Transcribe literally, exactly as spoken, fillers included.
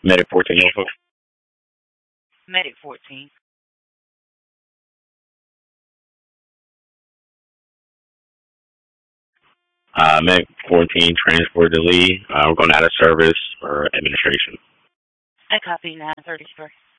Medic fourteen, Norfolk. Medic fourteen. Uh, Medic fourteen, transport to Lee. Uh, we're going out of service for administration. I copy nine thirty-three.